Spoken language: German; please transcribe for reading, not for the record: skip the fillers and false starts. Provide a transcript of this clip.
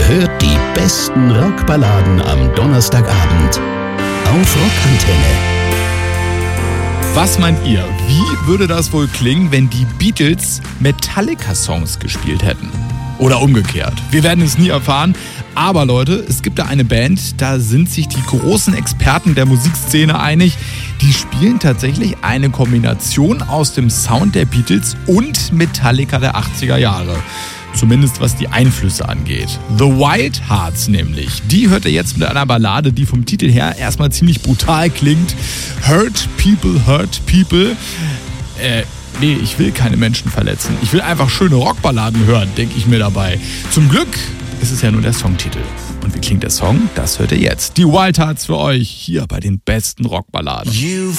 hört die besten Rockballaden am Donnerstagabend auf Rockantenne. Was meint ihr? Wie würde das wohl klingen, wenn die Beatles Metallica-Songs gespielt hätten? Oder umgekehrt. Wir werden es nie erfahren. Aber Leute, es gibt da eine Band, da sind sich die großen Experten der Musikszene einig. Die spielen tatsächlich eine Kombination aus dem Sound der Beatles und Metallica der 80er Jahre. Zumindest was die Einflüsse angeht. The Wild Hearts nämlich. Die hört ihr jetzt mit einer Ballade, die vom Titel her erstmal ziemlich brutal klingt. Hurt People, Hurt People. Nee, ich will keine Menschen verletzen. Ich will einfach schöne Rockballaden hören, denke ich mir dabei. Zum Glück ist es ja nur der Songtitel. Und wie klingt der Song? Das hört ihr jetzt. Die Wild Hearts für euch hier bei den besten Rockballaden. You